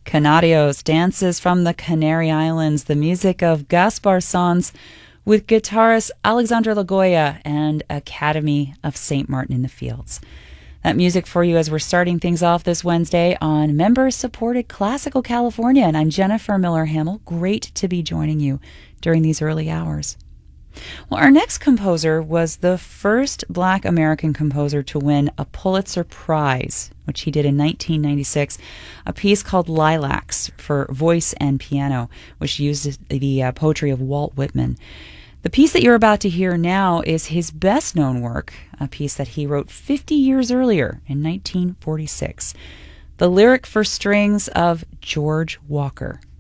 Canarios, Dances from the Canary Islands, the music of Gaspar Sanz with guitarist Alexandra Lagoya and Academy of St. Martin in the Fields. That music for you as we're starting things off this Wednesday on member-supported Classical California, and I'm Jennifer Miller-Hamill. Great to be joining you during these early hours. Well, our next composer was the first Black American composer to win a Pulitzer Prize, which he did in 1996, a piece called Lilacs for voice and piano, which used the poetry of Walt Whitman. The piece that you're about to hear now is his best-known work, a piece that he wrote 50 years earlier in 1946, the lyric for strings of George Walker.